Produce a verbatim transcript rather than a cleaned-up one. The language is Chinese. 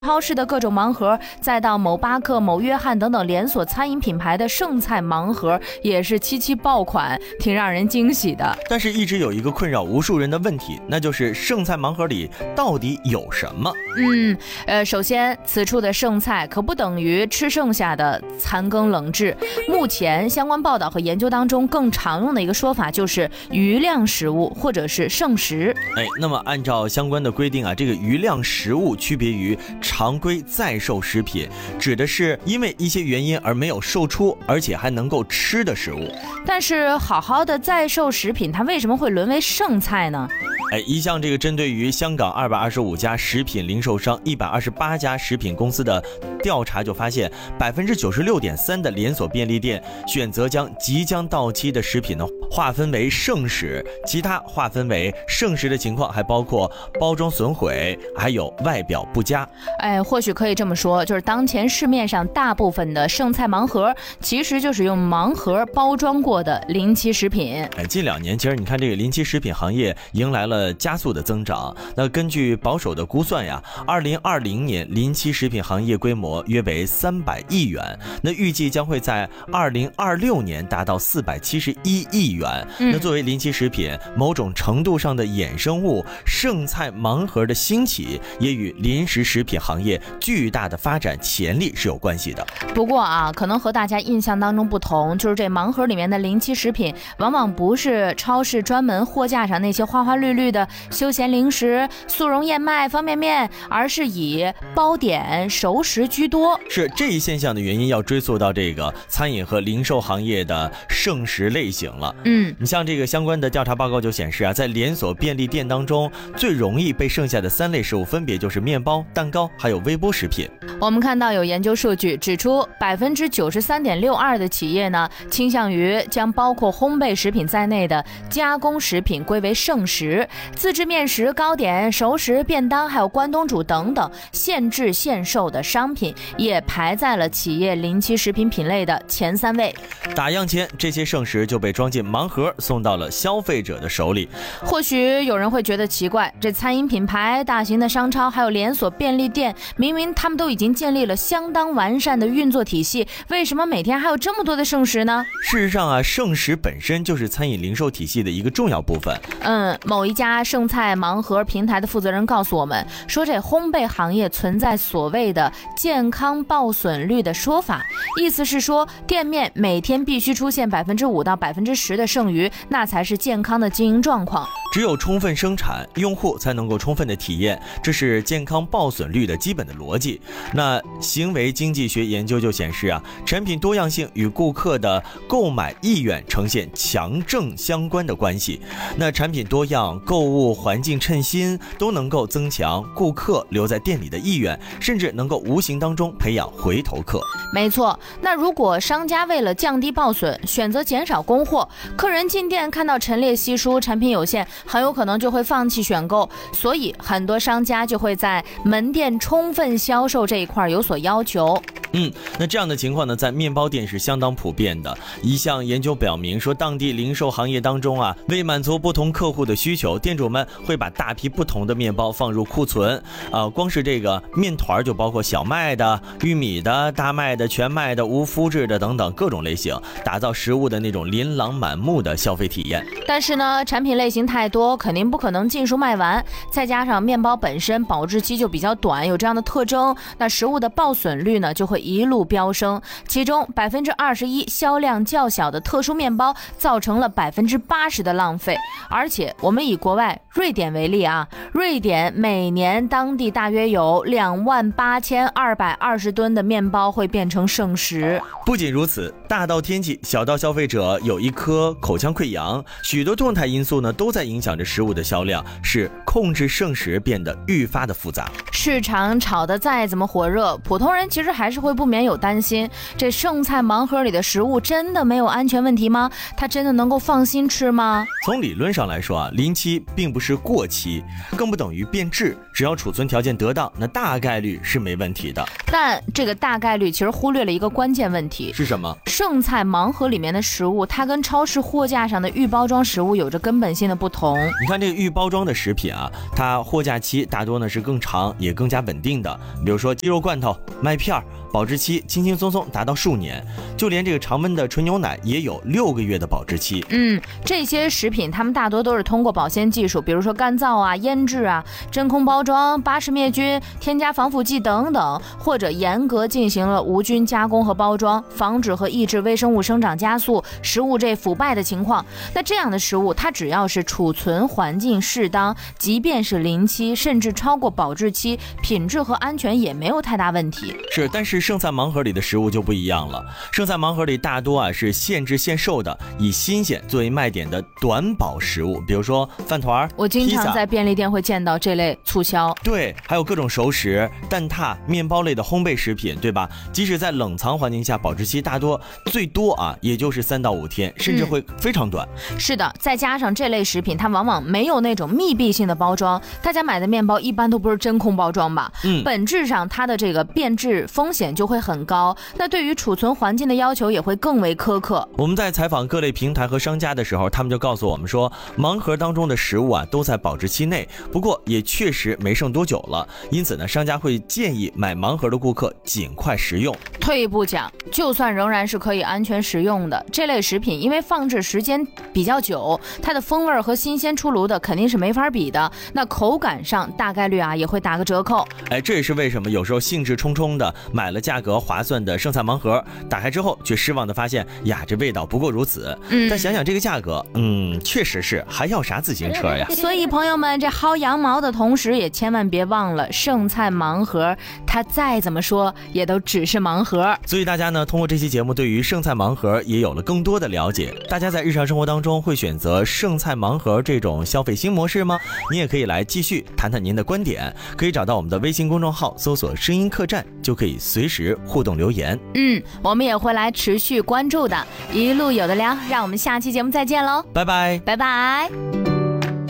超市的各种盲盒，再到某巴克、某约翰等等连锁餐饮品牌的剩菜盲盒，也是七七爆款，挺让人惊喜的。 但是，一直有一个困扰无数人的问题，那就是剩菜盲盒里到底有什么？ 嗯，呃，首先，此处的剩菜可不等于吃剩下的残羹冷炙。目前相关报道和研究当中，更常用的一个说法就是余量食物或者是剩食。 哎，那么按照相关的规定啊，这个余量食物区别于常规在售食品，指的是因为一些原因而没有售出，而且还能够吃的食物。 但是好好的在售食品，它为什么会沦为剩菜呢？ 哎，一项这个针对于香港二百二十五家食品零售商、一百二十八家食品公司的调查就发现，百分之九十六点三的连锁便利店选择将即将到期的食品呢划分为剩食，其他划分为剩食的情况还包括包装损毁，还有外表不佳。 哎，或许可以这么说，就是当前市面上大部分的剩菜盲盒，其实就是用盲盒包装过的临期食品。 哎，近两年，其实你看这个临期食品行业迎来了加速的增长。那根据保守的估算呀，二零二零年临期食品行业规模约为三百亿元，那预计将会在二零二六年达到四百七十一亿元。嗯、那作为临期食品某种程度上的衍生物，剩菜盲盒的兴起也与临时食品行业巨大的发展潜力是有关系的。 不过啊，可能和大家印象当中不同，就是这盲盒里面的临期食品往往不是超市专门货架上那些花花绿绿的休闲零食、速溶燕麦、方便面，而是以包点、熟食居多。 是这一现象的原因要追溯到这个餐饮和零售行业的剩食类型了。 嗯， 你像这个相关的调查报告就显示啊，在连锁便利店当中，最容易被剩下的三类食物分别就是面包、蛋糕还有微波食品。 我们看到有研究数据指出，百分之九十三点六二的企业呢，倾向于将包括烘焙食品在内的加工食品归为剩食，自制面食、糕点、熟食、便当，还有关东煮等等现制现售的商品，也排在了企业临期食品品类的前三位。 打烊前，这些剩食就被装进盲盒，送到了消费者的手里。 或许有人会觉得奇怪，这餐饮品牌、大型的商超还有连锁便利店，明明他们都已经建立了相当完善的运作体系，为什么每天还有这么多的剩食呢？ 事实上啊，剩食本身就是餐饮零售体系的一个重要部分。 嗯，某一家剩菜盲盒平台的负责人告诉我们说，这烘焙行业存在所谓的健康报损率的说法，意思是说店面每天必须出现百分之五到百分之十的剩余，那才是健康的经营状况。 只有充分生产，用户才能够充分的体验，这是健康报损率的基本的逻辑。那行为经济学研究就显示啊，产品多样性与顾客的购买意愿呈现强正相关的关系。那产品多样、购物环境称心，都能够增强顾客留在店里的意愿，甚至能够无形当中培养回头客。 没错，那如果商家为了降低报损，选择减少供货，客人进店看到陈列稀疏、产品有限，很有可能就会放弃选购，所以很多商家就会在门店充分销售这一块有所要求。 嗯，那这样的情况呢，在面包店是相当普遍的。一项研究表明说，当地零售行业当中啊，为满足不同客户的需求，店主们会把大批不同的面包放入库存。呃，光是这个面团就包括小麦的、玉米的、大麦的、全麦的、无麸质的等等各种类型，打造食物的那种琳琅满目的消费体验。 但是呢，产品类型太多，肯定不可能尽数卖完，再加上面包本身保质期就比较短，有这样的特征，那食物的报损率呢就会一路飙升，其中百分之二十一销量较小的特殊面包造成了百分之八十的浪费。而且我们以国外瑞典为例啊，瑞典每年当地大约有两万八千二百二十吨的面包会变成剩食。 不仅如此，大到天气，小到消费者有一颗口腔溃疡，许多动态因素呢都在影响着食物的销量，使控制剩食变得愈发的复杂。 市场炒得再怎么火热，普通人其实还是会会不免有担心，这剩菜盲盒里的食物真的没有安全问题吗？它真的能够放心吃吗？ 从理论上来说啊，临期并不是过期，更不等于变质，只要储存条件得当，那大概率是没问题的。 但这个大概率其实忽略了一个关键问题， 是什么？ 剩菜盲盒里面的食物，它跟超市货架上的预包装食物有着根本性的不同。 你看这个预包装的食品啊，它货架期大多呢是更长，也更加稳定的。比如说鸡肉罐头、麦片，保质期轻轻松松达到数年，就连这个常温的纯牛奶也有六个月的保质期。 嗯，这些食品它们大多都是通过保鲜技术，比如说干燥啊、腌制啊、真空包装、巴氏灭菌、添加防腐剂等等，或者严格进行了无菌加工和包装，防止和抑制微生物生长加速、食物这腐败的情况。那这样的食物，它只要是储存环境适当，即便是临期甚至超过保质期，品质和安全也没有太大问题。 是，但是剩菜盲盒里的食物就不一样了。剩菜盲盒里大多啊是现制现售的，以新鲜作为卖点的短保食物，比如说饭团、 我经常在便利店会见到这类促销。 对，还有各种熟食、蛋挞、面包类的烘焙食品，对吧？即使在冷藏环境下，保质期大多最多啊，也就是三到五天，甚至会非常短。 嗯、是的，再加上这类食品，它往往没有那种密闭性的包装，大家买的面包一般都不是真空包装吧？嗯，本质上它的这个变质风险就会很高，那对于储存环境的要求也会更为苛刻。 我们在采访各类平台和商家的时候，他们就告诉我们说，盲盒当中的食物啊都在保质期内，不过也确实没剩多久了，因此呢，商家会建议买盲盒的顾客尽快食用。 退一步讲，就算仍然是可以安全食用的这类食品，因为放置时间比较久，它的风味和新鲜出炉的肯定是没法比的，那口感上大概率啊也会打个折扣。 哎，这也是为什么有时候兴致冲冲的买了价格划算的剩菜盲盒，打开之后却失望的发现呀，这味道不过如此。嗯，但想想这个价格，嗯，确实是还要啥自行车呀？ 所以朋友们，这薅羊毛的同时，也千万别忘了剩菜盲盒，它再怎么说也都只是盲盒。 所以大家呢，通过这期节目，对于剩菜盲盒也有了更多的了解。大家在日常生活当中会选择剩菜盲盒这种消费新模式吗？你也可以来继续谈谈您的观点，可以找到我们的微信公众号，搜索声音客栈，就可以随时互动留言。 嗯，我们也会来持续关注的，一路有的聊，让我们下期节目再见喽， 拜拜， 拜拜。